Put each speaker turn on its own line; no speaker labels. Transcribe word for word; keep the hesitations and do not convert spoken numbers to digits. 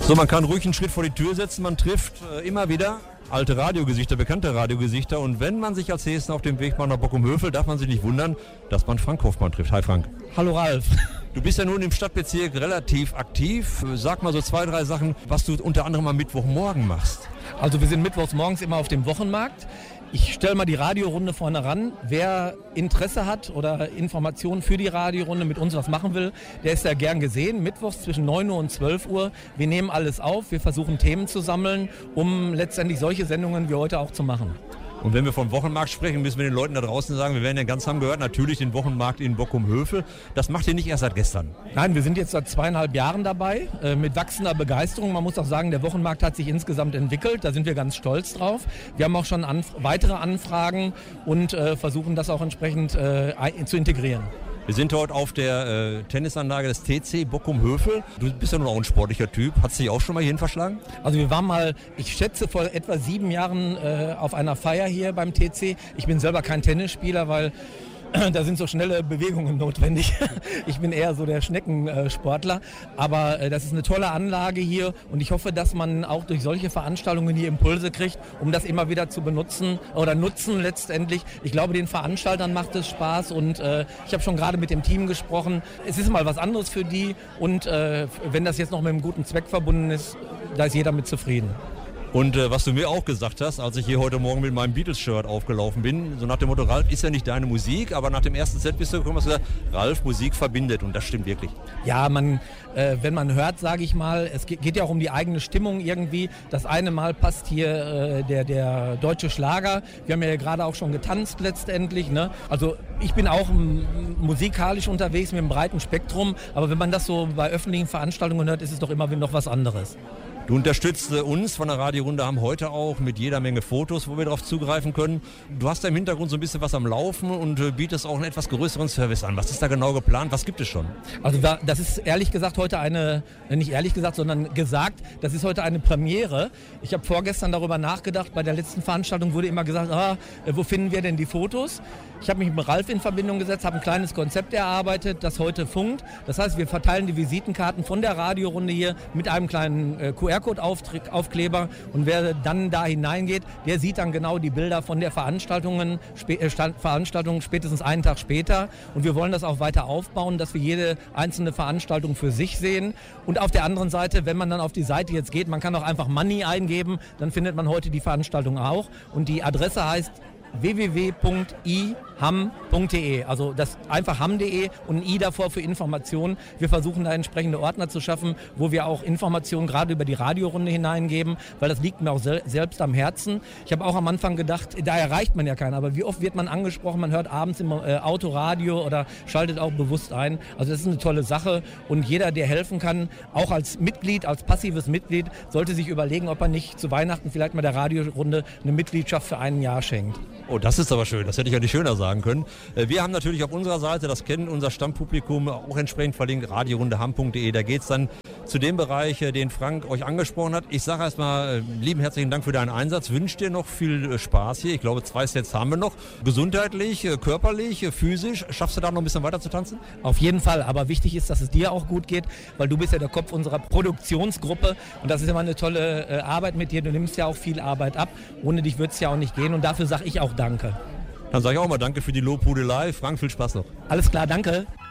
So, man kann ruhig einen Schritt vor die Tür setzen, man trifft äh, immer wieder alte Radiogesichter, bekannte Radiogesichter, und wenn man sich als Hessen auf dem Weg macht nach Bockum-Hövel, darf man sich nicht wundern, dass man Frank Hoffmann trifft. Hi Frank.
Hallo Ralf.
Du bist ja nun im Stadtbezirk relativ aktiv. Sag mal so zwei, drei Sachen, was du unter anderem am Mittwochmorgen machst.
Also wir sind mittwochs morgens immer auf dem Wochenmarkt. Ich stelle mal die Radiorunde vorne ran. Wer Interesse hat oder Informationen für die Radiorunde mit uns was machen will, der ist ja gern gesehen. Mittwochs zwischen neun Uhr und zwölf Uhr. Wir nehmen alles auf, wir versuchen Themen zu sammeln, um letztendlich solche Sendungen wie heute auch zu machen.
Und wenn wir vom Wochenmarkt sprechen, müssen wir den Leuten da draußen sagen, wir werden ja ganz haben gehört, natürlich den Wochenmarkt in Bockum-Hövel. Das macht ihr nicht erst seit gestern.
Nein, wir sind jetzt seit zweieinhalb Jahren dabei, äh, mit wachsender Begeisterung. Man muss auch sagen, der Wochenmarkt hat sich insgesamt entwickelt. Da sind wir ganz stolz drauf. Wir haben auch schon anf- weitere Anfragen und äh, versuchen das auch entsprechend äh, ein- zu integrieren.
Wir sind heute auf der äh, Tennisanlage des T C Bockum-Hövel. Du bist ja nun auch ein sportlicher Typ. Hast du dich auch schon mal hierhin verschlagen?
Also wir waren mal, ich schätze, vor etwa sieben Jahren äh, auf einer Feier hier beim T C. Ich bin selber kein Tennisspieler, weil da sind so schnelle Bewegungen notwendig. Ich bin eher so der Schneckensportler. Aber das ist eine tolle Anlage hier und ich hoffe, dass man auch durch solche Veranstaltungen hier Impulse kriegt, um das immer wieder zu benutzen oder nutzen letztendlich. Ich glaube, den Veranstaltern macht es Spaß und äh, ich habe schon gerade mit dem Team gesprochen. Es ist mal was anderes für die und äh, wenn das jetzt noch mit einem guten Zweck verbunden ist, da ist jeder mit zufrieden.
Und äh, was du mir auch gesagt hast, als ich hier heute Morgen mit meinem Beatles-Shirt aufgelaufen bin, so nach dem Motto, Ralf, ist ja nicht deine Musik, aber nach dem ersten Set bist du gekommen und hast gesagt, Ralf, Musik verbindet, und das stimmt wirklich.
Ja, man, äh, wenn man hört, sage ich mal, es geht, geht ja auch um die eigene Stimmung irgendwie. Das eine Mal passt hier äh, der, der deutsche Schlager. Wir haben ja gerade auch schon getanzt letztendlich, ne? Also ich bin auch m- musikalisch unterwegs mit einem breiten Spektrum, aber wenn man das so bei öffentlichen Veranstaltungen hört, ist es doch immer noch was anderes.
Du unterstützt uns von der Radiorunde, haben heute auch mit jeder Menge Fotos, wo wir darauf zugreifen können. Du hast da im Hintergrund so ein bisschen was am Laufen und äh, bietest auch einen etwas größeren Service an. Was ist da genau geplant? Was gibt es schon?
Also das ist ehrlich gesagt heute eine, nicht ehrlich gesagt, sondern gesagt, das ist heute eine Premiere. Ich habe vorgestern darüber nachgedacht, bei der letzten Veranstaltung wurde immer gesagt, ah, wo finden wir denn die Fotos? Ich habe mich mit Ralf in Verbindung gesetzt, habe ein kleines Konzept erarbeitet, das heute funkt. Das heißt, wir verteilen die Visitenkarten von der Radiorunde hier mit einem kleinen äh, Q R-Code-Aufkleber und wer dann da hineingeht, der sieht dann genau die Bilder von der Veranstaltungen, spä- äh, Veranstaltung spätestens einen Tag später. Und wir wollen das auch weiter aufbauen, dass wir jede einzelne Veranstaltung für sich sehen. Und auf der anderen Seite, wenn man dann auf die Seite jetzt geht, man kann auch einfach Money eingeben, dann findet man heute die Veranstaltung auch. Und die Adresse heißt w w w punkt i ham punkt d e, also das einfach ham punkt de und ein i davor für Informationen. Wir versuchen da entsprechende Ordner zu schaffen, wo wir auch Informationen gerade über die Radiorunde hineingeben, weil das liegt mir auch sel- selbst am Herzen. Ich habe auch am Anfang gedacht, da erreicht man ja keinen, aber wie oft wird man angesprochen, man hört abends im äh, Autoradio oder schaltet auch bewusst ein. Also das ist eine tolle Sache und jeder, der helfen kann, auch als Mitglied, als passives Mitglied, sollte sich überlegen, ob er nicht zu Weihnachten vielleicht mal der Radiorunde eine Mitgliedschaft für ein Jahr schenkt.
Oh, das ist aber schön. Das hätte ich ja nicht schöner sagen können. Wir haben natürlich auf unserer Seite, das kennt unser Stammpublikum, auch entsprechend verlinkt, radiorunde ham punkt de. Da geht es dann zu dem Bereich, den Frank euch angesprochen hat. Ich sage erstmal lieben herzlichen Dank für deinen Einsatz. Wünsche dir noch viel Spaß hier. Ich glaube, zwei Sets haben wir noch. Gesundheitlich, körperlich, physisch. Schaffst du da noch ein bisschen weiter zu tanzen?
Auf jeden Fall. Aber wichtig ist, dass es dir auch gut geht, weil du bist ja der Kopf unserer Produktionsgruppe. Und das ist immer eine tolle äh, Arbeit mit dir. Du nimmst ja auch viel Arbeit ab. Ohne dich würde es ja auch nicht gehen. Und dafür sage ich auch Danke.
Dann sage ich auch mal Danke für die Lobhudelei. Frank, viel Spaß noch.
Alles klar, danke.